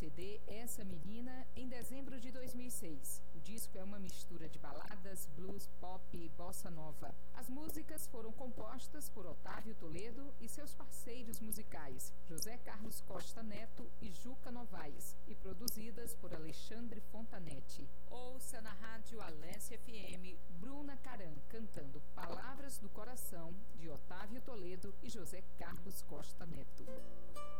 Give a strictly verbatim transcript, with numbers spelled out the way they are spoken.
C D Essa Menina em dezembro de dois mil e seis. O disco é uma mistura de baladas, blues, pop e bossa nova. As músicas foram compostas por Otávio Toledo e seus parceiros musicais, José Carlos Costa Neto e Juca Novaes, e produzidas por Alexandre Fontanetti. Ouça na rádio Alesse F M, Bruna Caram cantando Palavras do Coração, de Otávio Toledo e José Carlos Costa Neto.